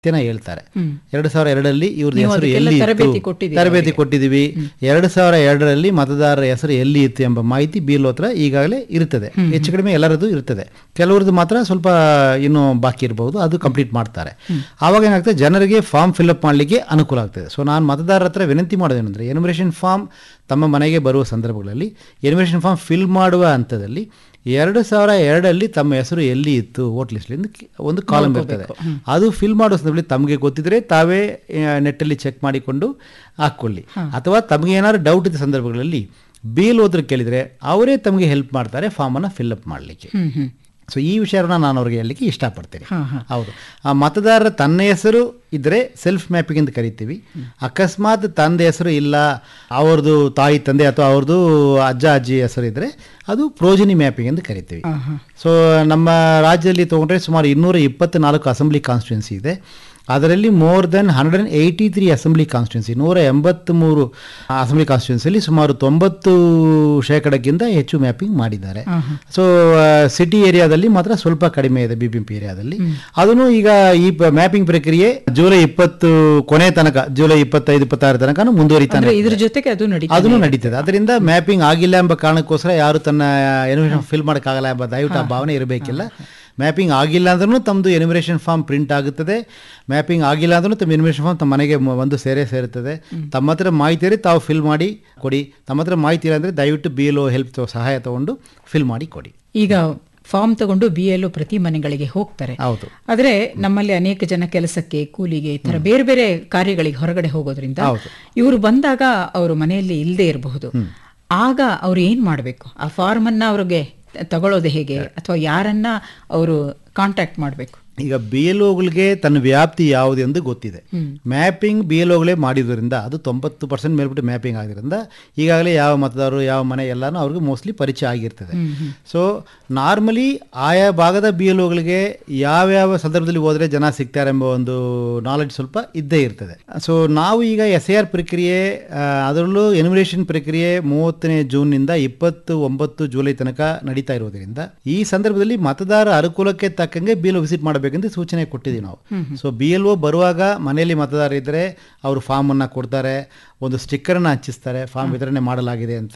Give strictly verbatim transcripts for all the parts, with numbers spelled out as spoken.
ನ ಹೇಳ್ತಾರೆ. ಎರಡು ಸಾವಿರ ಎರಡರಲ್ಲಿ ಇವ್ರ ಹೆಸರು ಎಲ್ಲಿ ಇತ್ತು, ತರಬೇತಿ ಕೊಟ್ಟಿದ್ದೀವಿ. ಎರಡು ಸಾವಿರ ಎರಡರಲ್ಲಿ ಮತದಾರರ ಹೆಸರು ಎಲ್ಲಿ ಇತ್ತು ಎಂಬ ಮಾಹಿತಿ ಬಿಎಲ್ಒ ಹತ್ರ ಈಗಾಗಲೇ ಇರ್ತದೆ. ಹೆಚ್ಚು ಕಡಿಮೆ ಎಲ್ಲರದ್ದು ಇರ್ತದೆ. ಕೆಲವ್ರದ್ದು ಮಾತ್ರ ಸ್ವಲ್ಪ ಇನ್ನೂ ಬಾಕಿ ಇರಬಹುದು, ಅದು ಕಂಪ್ಲೀಟ್ ಮಾಡ್ತಾರೆ. ಆವಾಗ ಏನಾಗ್ತದೆ, ಜನರಿಗೆ ಫಾರ್ಮ್ ಫಿಲ್ಅಪ್ ಮಾಡಲಿಕ್ಕೆ ಅನುಕೂಲ ಆಗ್ತದೆ. ಸೊ ನಾನು ಮತದಾರರ ಹತ್ರ ವಿನಂತಿ ಮಾಡೋದೇನೆಂದರೆ, ಎನ್ಯುಮರೇಷನ್ ಫಾರ್ಮ್ ತಮ್ಮ ಮನೆಗೆ ಬರುವ ಸಂದರ್ಭಗಳಲ್ಲಿ ಎನ್ಯುಮರೇಷನ್ ಫಾರ್ಮ್ ಫಿಲ್ ಮಾಡುವ ಹಂತದಲ್ಲಿ ಎರಡು ಸಾವಿರ ಎರಡರಲ್ಲಿ ತಮ್ಮ ಹೆಸರು ಎಲ್ಲಿ ಇತ್ತು ವೋಟ್ ಲಿಸ್ಟ್ಲಿಂದ ಒಂದು ಕಾಲಮ್ ಇರ್ತದೆ. ಅದು ಫಿಲ್ ಮಾಡೋ ಸಂದರ್ಭದಲ್ಲಿ ತಮಗೆ ಗೊತ್ತಿದ್ರೆ ತಾವೇ ನೆಟ್ಟಲ್ಲಿ ಚೆಕ್ ಮಾಡಿಕೊಂಡು ಹಾಕ್ಕೊಳ್ಳಿ. ಅಥವಾ ತಮಗೆ ಏನಾದ್ರು ಡೌಟ್ ಇದ್ದ ಸಂದರ್ಭಗಳಲ್ಲಿ ಬಿಎಲ್ಒ ಹತ್ರ ಕೇಳಿದರೆ ಅವರೇ ತಮಗೆ ಹೆಲ್ಪ್ ಮಾಡ್ತಾರೆ ಫಾರ್ಮನ್ನು ಫಿಲ್ಅಪ್ ಮಾಡಲಿಕ್ಕೆ. ಸೊ ಈ ವಿಷಯನ ನಾನು ಅವ್ರಿಗೆ ಹೇಳಲಿಕ್ಕೆ ಇಷ್ಟಪಡ್ತೇನೆ. ಹೌದು, ಆ ಮತದಾರರ ತನ್ನ ಹೆಸರು ಇದ್ದರೆ ಸೆಲ್ಫ್ ಮ್ಯಾಪಿಂಗ್ ಅಂತ ಕರಿತೀವಿ. ಅಕಸ್ಮಾತ್ ತಂದೆ ಹೆಸರು ಇಲ್ಲ, ಅವ್ರದ್ದು ತಾಯಿ ತಂದೆ ಅಥವಾ ಅವ್ರದ್ದು ಅಜ್ಜ ಅಜ್ಜಿ ಹೆಸರು ಇದ್ದರೆ ಅದು ಪ್ರೋಜನಿ ಮ್ಯಾಪಿಂಗ್ ಅಂತ ಕರಿತೀವಿ. ಸೊ ನಮ್ಮ ರಾಜ್ಯದಲ್ಲಿ ತೊಗೊಂಡ್ರೆ ಸುಮಾರು ಇನ್ನೂರ ಇಪ್ಪತ್ತ್ನಾಲ್ಕು ಅಸೆಂಬ್ಲಿ ಕಾನ್ಸ್ಟಿಟ್ಯೂನ್ಸಿ ಇದೆ. ಅದರಲ್ಲಿ more than hundred and eighty three assembly constituency, ನೂರ ಎಂಬತ್ತ್ಮೂರು ಅಸೆಂಬ್ಲಿ ಕಾನ್ಸ್ಟಿಟ್ಯೂನ್ಸಿಯಲ್ಲಿ ಸುಮಾರು ತೊಂಬತ್ತು ಶೇಕಡಕ್ಕಿಂತ ಹೆಚ್ಚು ಮ್ಯಾಪಿಂಗ್ ಮಾಡಿದ್ದಾರೆ. ಸೊ ಸಿಟಿ ಏರಿಯಾದಲ್ಲಿ ಮಾತ್ರ ಸ್ವಲ್ಪ ಕಡಿಮೆ ಇದೆ, ಬಿ ಬಿ ಎಂ ಪಿ ಏರಿಯಾದಲ್ಲಿ. ಅದನ್ನು ಈಗ ಈ ಮ್ಯಾಪಿಂಗ್ ಪ್ರಕ್ರಿಯೆ ಜುಲೈ ಇಪ್ಪತ್ತು ಕೊನೆ ತನಕ, ಜುಲೈ ಇಪ್ಪತ್ತೈದು ಇಪ್ಪತ್ತಾರು ತನಕ ಮುಂದುವರಿತಾನೆ, ಇದ್ರ ಜೊತೆಗೆ ಅದನ್ನು ನಡೀತದೆ. ಅದರಿಂದ ಮ್ಯಾಪಿಂಗ್ ಆಗಿಲ್ಲ ಎಂಬ ಕಾರಣಕ್ಕೋಸ್ಕರ ಯಾರು ತನ್ನ ಎನ್ಯುಮರೇಷನ್ ಫಿಲ್ ಮಾಡೋಕ್ಕಾಗಲ್ಲ ಎಂಬ ದಯವಿಟ್ಟು ಆ ಭಾವನೆ ಇರಬೇಕಿಲ್ಲ. ಮ್ಯಾಪಿಂಗ್ ಆಗಿಲ್ಲ ಅಂದ್ರೂ ತಮ್ಮದು ಎನ್ಯುಮರೇಷನ್ ಫಾರ್ಮ್ ಪ್ರಿಂಟ್ ಆಗುತ್ತದೆ. ಮ್ಯಾಪಿಂಗ್ ಆಗಿಲ್ಲ ಅಂದ್ರೂ ತಮ್ಮ ಎನ್ಯುಮರೇಷನ್ ಫಾರ್ಮ್ ತಮ್ಮ ಮನೆಗೆ ಒಂದು ಸೇರೇ ಸೇರುತ್ತದೆ. ತಮ್ಮ ಹತ್ರ ಮಾಹಿತಿ ಇರಿ, ತಾವು ಫಿಲ್ ಮಾಡಿ ಕೊಡಿ. ತಮ್ಮ ಹತ್ರ ಮಾಹಿತಿ ಇಲ್ಲ ಅಂದರೆ ದಯವಿಟ್ಟು ಬಿ ಎಲ್ ಒ ಹೆಲ್ಪ್ ಸಹಾಯ ತಗೊಂಡು ಫಿಲ್ ಮಾಡಿ ಕೊಡಿ. ಈಗ ಫಾರ್ಮ್ ತಗೊಂಡು ಬಿ ಎಲ್ ಒ ಪ್ರತಿ ಮನೆಗಳಿಗೆ ಹೋಗ್ತಾರೆ. ಹೌದು. ಆದರೆ ನಮ್ಮಲ್ಲಿ ಅನೇಕ ಜನ ಕೆಲಸಕ್ಕೆ, ಕೂಲಿಗೆ, ಈ ತರ ಬೇರೆ ಬೇರೆ ಕಾರ್ಯಗಳಿಗೆ ಹೊರಗಡೆ ಹೋಗೋದ್ರಿಂದ ಇವರು ಬಂದಾಗ ಅವರು ಮನೆಯಲ್ಲಿ ಇಲ್ಲದೆ ಇರಬಹುದು. ಆಗ ಅವ್ರು ಏನ್ ಮಾಡಬೇಕು? ಆ ಫಾರ್ಮ್ ಅನ್ನ ಅವ್ರಿಗೆ ತಗೊಳ್ಳೋದು ಹೇಗೆ, ಅಥವಾ ಯಾರನ್ನ ಅವರು ಕಾಂಟ್ಯಾಕ್ಟ್ ಮಾಡಬೇಕು? ಈಗ ಬಿ ಎಲ್ ಒಗಳಿಗೆ ತನ್ನ ವ್ಯಾಪ್ತಿ ಯಾವುದೆಂದು ಗೊತ್ತಿದೆ. ಮ್ಯಾಪಿಂಗ್ ಬಿ ಎಲ್ ಒಗಳೇ ಮಾಡಿದ್ರಿಂದ ಅದು ತೊಂಬತ್ತು ಪರ್ಸೆಂಟ್ ಮೇಲ್ಬಿಟ್ಟು ಮ್ಯಾಪಿಂಗ್ ಆಗಿರೋದ್ರಿಂದ ಈಗಾಗಲೇ ಯಾವ ಮತದಾರರು ಯಾವ ಮನೆ ಎಲ್ಲನೂ ಅವ್ರಿಗೆ ಮೋಸ್ಟ್ಲಿ ಪರಿಚಯ ಆಗಿರ್ತದೆ. ಸೊ ನಾರ್ಮಲಿ ಆಯಾ ಭಾಗದ ಬಿ ಎಲ್ ಒಗಳಿಗೆ ಯಾವ್ಯಾವ ಸಂದರ್ಭದಲ್ಲಿ ಹೋದರೆ ಜನ ಸಿಗ್ತಾರೆ ಎಂಬ ಒಂದು ನಾಲೆಡ್ಜ್ ಸ್ವಲ್ಪ ಇದ್ದೇ ಇರ್ತದೆ. ಸೊ ನಾವು ಈಗ ಎಸ್ ಎ ಆರ್ ಪ್ರಕ್ರಿಯೆ, ಅದರಲ್ಲೂ ಎನ್ಯುಮರೇಷನ್ ಪ್ರಕ್ರಿಯೆ ಮೂವತ್ತನೇ ಜೂನ್ನಿಂದ ಇಪ್ಪತ್ತು ಒಂಬತ್ತು ಜುಲೈ ತನಕ ನಡೀತಾ ಇರೋದ್ರಿಂದ ಈ ಸಂದರ್ಭದಲ್ಲಿ ಮತದಾರ ಅನುಕೂಲಕ್ಕೆ ತಕ್ಕಂಗೆ ಬಿ ಎಲ್ ಒ ವಿಸಿಟ್ ಮಾಡಬೇಕಂತ ಸೂಚನೆ ಕೊಟ್ಟಿದ್ದೀವಿ ನಾವು. ಸೊ ಬಿ ಎಲ್ ಒ ಬರುವಾಗ ಮನೆಯಲ್ಲಿ ಮತದಾರ ಇದ್ದರೆ ಅವರು ಫಾರ್ಮ್ ಅನ್ನ ಕೊಡ್ತಾರೆ, ಒಂದು ಸ್ಟಿಕ್ಕರ್ ಅನ್ನ ಹಂಚಿಸ್ತಾರೆ, ಫಾರ್ಮ್ ವಿತರಣೆ ಮಾಡಲಾಗಿದೆ ಅಂತ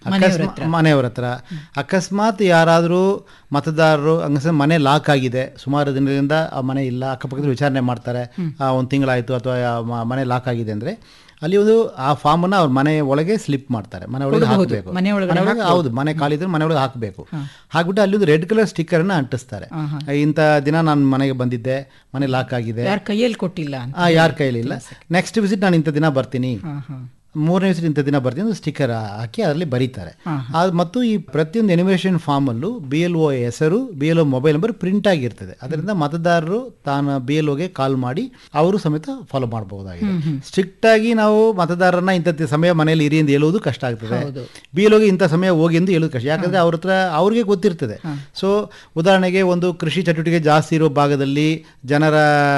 ಮನೆಯವರ ಹತ್ರ. ಅಕಸ್ಮಾತ್ ಯಾರಾದರೂ ಮತದಾರರು ಹಂಗಸ ಮನೆ ಲಾಕ್ ಆಗಿದೆ, ಸುಮಾರು ದಿನದಿಂದ ಆ ಮನೆ ಇಲ್ಲ, ಅಕ್ಕಪಕ್ಕದಲ್ಲಿ ವಿಚಾರಣೆ ಮಾಡ್ತಾರೆ, ಒಂದು ತಿಂಗಳಾಯಿತು ಅಥವಾ ಮನೆ ಲಾಕ್ ಆಗಿದೆ ಅಂದರೆ ಅಲ್ಲಿ ಒಂದು ಆ ಫಾರ್ಮ್ ಅನ್ನ ಅವ್ರ ಮನೆ ಒಳಗೆ ಸ್ಲಿಪ್ ಮಾಡ್ತಾರೆ, ಮನೆ ಒಳಗೆ ಹಾಕಬೇಕು. ಹೌದು, ಮನೆ ಖಾಲಿದ್ರೆ ಮನೆ ಒಳಗೆ ಹಾಕಬೇಕು. ಹಾಕ್ಬಿಟ್ಟು ಅಲ್ಲಿ ಒಂದು ರೆಡ್ ಕಲರ್ ಸ್ಟಿಕ್ಕರ್ ಅನ್ನ ಅಂಟಿಸ್ತಾರೆ. ಇಂಥ ದಿನ ನಾನು ಮನೆಗೆ ಬಂದಿದ್ದೆ, ಮನೆ ಲಾಕ್ ಆಗಿದೆ, ಯಾರ ಕೈಯಲ್ಲಿ ಕೊಟ್ಟಿಲ್ಲ, ಯಾರ ಕೈಯಲ್ಲಿ ಇಲ್ಲ, ನೆಕ್ಸ್ಟ್ ವಿಸಿಟ್ ನಾನು ಇಂಥ ದಿನ ಬರ್ತೀನಿ, ಮೂರನೇ ವಿಸಿಟ್ ಇಂಥ ದಿನ ಬರ್ತೀನಿ, ಒಂದು ಸ್ಟಿಕ್ಕರ್ ಹಾಕಿ ಅದರಲ್ಲಿ ಬರೀತಾರೆ. ಮತ್ತು ಈ ಪ್ರತಿಯೊಂದು ಎನ್ಯುಮರೇಷನ್ ಫಾರ್ಮ್ ಅಲ್ಲೂ ಬಿ ಎಲ್ ಒ ಹೆಸರು, B L O mobile number print ಆಗಿರ್ತದೆ. ಅದರಿಂದ ಮತದಾರರು ತಾನು ಬಿ ಎಲ್ ಒಗೆ ಕಾಲ್ ಮಾಡಿ ಅವರು ಸಮೇತ ಫಾಲೋ ಮಾಡಬಹುದಾಗಿದೆ. ಸ್ಟ್ರಿಕ್ಟ್ ಆಗಿ ನಾವು ಮತದಾರರನ್ನ ಇಂಥ ಸಮಯ ಮನೆಯಲ್ಲಿ ಇರಿ ಎಂದು ಹೇಳುವುದು ಕಷ್ಟ ಆಗ್ತದೆ. ಬಿ ಎಲ್ ಒಗೆ ಇಂಥ ಸಮಯ ಹೋಗಿ ಎಂದು ಹೇಳೋದು ಕಷ್ಟ, ಯಾಕಂದ್ರೆ ಅವ್ರ ಹತ್ರ ಅವ್ರಿಗೆ ಗೊತ್ತಿರ್ತದೆ. ಸೊ ಉದಾಹರಣೆಗೆ ಒಂದು ಕೃಷಿ ಚಟುವಟಿಕೆ ಜಾಸ್ತಿ ಇರೋ ಭಾಗದಲ್ಲಿ ಜನರ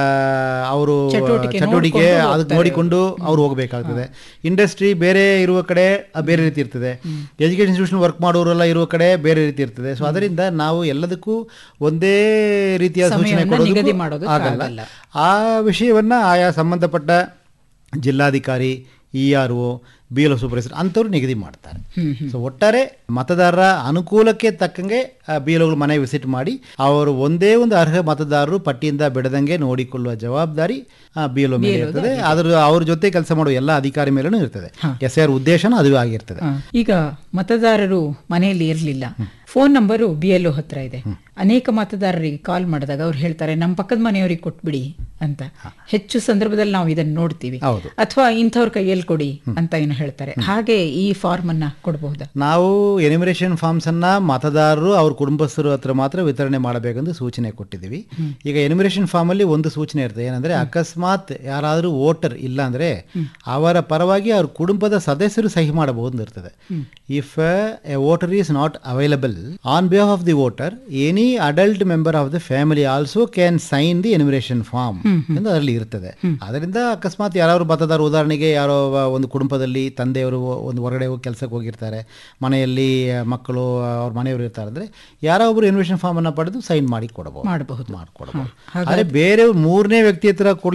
ಅವರು ಚಟುವಟಿಕೆ ಅದಕ್ಕೆ ನೋಡಿಕೊಂಡು ಅವ್ರು ಹೋಗಬೇಕಾಗ್ತದೆ. ಇಂಡಸ್ಟ್ರಿ ಬೇರೆ ಇರುವ ಕಡೆ ಬೇರೆ ರೀತಿ ಇರ್ತದೆ, ಎಜುಕೇಶನ್ ಇನ್ಸ್ಟಿಟ್ಯೂಷನ್ ವರ್ಕ್ ಮಾಡೋರೆಲ್ಲ ಇರುವ ಕಡೆ ಬೇರೆ ರೀತಿ ಇರ್ತದೆ. ಸೊ ಅದರಿಂದ ನಾವು ಎಲ್ಲದಕ್ಕೂ ಒಂದೇ ರೀತಿಯ ಸೂಚನೆ ಕೊಡೋದು ಆಗಲ್ಲ. ಆ ವಿಷಯವನ್ನ ಆಯಾ ಸಂಬಂಧಪಟ್ಟ ಜಿಲ್ಲಾಧಿಕಾರಿ, E R O, B L O supervisor ಅಂಥವ್ರು ನಿಗದಿ ಮಾಡ್ತಾರೆ. ಸೊ ಒಟ್ಟಾರೆ ಮತದಾರರ ಅನುಕೂಲಕ್ಕೆ ತಕ್ಕಂಗೆ ಬಿ ಎಲ್ ಒಗಳು ಮನೆ ವಿಸಿಟ್ ಮಾಡಿ ಅವರು ಒಂದೇ ಒಂದು ಅರ್ಹ ಮತದಾರರು ಪಟ್ಟಿಯಿಂದ ಬಿಡದಂಗೆ ನೋಡಿಕೊಳ್ಳುವ ಜವಾಬ್ದಾರಿ ಬಿ ಎಲ್ ಒ ಮೇಲೆ ಇರ್ತದೆ. ಅದ್ರ ಅವ್ರ ಜೊತೆ ಕೆಲಸ ಮಾಡುವ ಎಲ್ಲ ಅಧಿಕಾರಿ ಮೇಲೂ ಇರ್ತದೆ. ಎಸ್ ಆರ್ ಉದ್ದೇಶನ ಅದು ಆಗಿರ್ತದೆ. ಈಗ ಮತದಾರರು ಮನೆಯಲ್ಲಿ ಇರಲಿಲ್ಲ, phone number B L O ಹತ್ರ ಇದೆ. ಅನೇಕ ಮತದಾರರಿಗೆ ಕಾಲ್ ಮಾಡಿದಾಗ ಅವ್ರು ಹೇಳ್ತಾರೆ ನಮ್ಮ ಪಕ್ಕದ ಮನೆಯವರಿಗೆ ಕೊಟ್ಬಿಡಿ ಅಂತ. ಹೆಚ್ಚು ಸಂದರ್ಭದಲ್ಲಿ ನಾವು ಇದನ್ನು ನೋಡ್ತೀವಿ. ಅಥವಾ ಇಂಥವ್ರ ಕೈಯಲ್ಲಿ ಕೊಡಿ ಅಂತ ಏನು ಹೇಳ್ತಾರೆ. ಹಾಗೆ ಈ ಫಾರ್ಮ್ ಅನ್ನ ಕೊಡಬಹುದಾ? ನಾವು ಎನ್ಯುಮರೇಷನ್ ಫಾರ್ಮ್ಸ್ ಅನ್ನ ಮತದಾರರು ಅವ್ರ ಕುಟುಂಬಸ್ಥರು ಹತ್ರ ಮಾತ್ರ ವಿತರಣೆ ಮಾಡಬೇಕೆಂದು ಸೂಚನೆ ಕೊಟ್ಟಿದ್ದೀವಿ. ಈಗ ಎನ್ಯುಮರೇಷನ್ ಫಾರ್ಮ್ ಅಲ್ಲಿ ಒಂದು ಸೂಚನೆ ಇರ್ತದೆ, ಏನಂದ್ರೆ ಅಕಸ್ಮಾತ್ ಯಾರಾದರೂ ವೋಟರ್ ಇಲ್ಲ ಅಂದ್ರೆ ಅವರ ಪರವಾಗಿ ಅವ್ರ ಕುಟುಂಬದ ಸದಸ್ಯರು ಸಹಿ ಮಾಡಬಹುದು ಇರ್ತದೆ. If A voter is not available on behalf of the voter, any adult member of the family also can sign the enumeration form ಎಂದು ಅದರಲ್ಲಿ ಇರ್ತದೆ. ಅದರಿಂದ ಅಕಸ್ಮಾತ್ ಯಾರು ಮತದಾರ, ಉದಾಹರಣೆಗೆ ಯಾರೋ ಒಂದು ಕುಟುಂಬದಲ್ಲಿ ತಂದೆಯವರು ಒಂದು ಹೊರಗಡೆ ಹೋಗಿ ಕೆಲಸಕ್ಕೆ ಹೋಗಿರ್ತಾರೆ, ಮನೆಯಲ್ಲಿ ಮಕ್ಕಳು ಅವ್ರ ಮನೆಯವರು ಇರ್ತಾರೆ ಅಂದ್ರೆ ಯಾರೋ ಒಬ್ರು ಎನ್ಯುಮರೇಷನ್ ಫಾರ್ಮ್ ಅನ್ನ ಪಡೆದು ಸೈನ್ ಮಾಡಿ ಕೊಡಬಹುದು, ಮಾಡಬಹುದು, ಮಾಡಿಕೊಡಬಹುದು. ಆದರೆ ಬೇರೆ ಮೂರನೇ ವ್ಯಕ್ತಿ ಹತ್ರ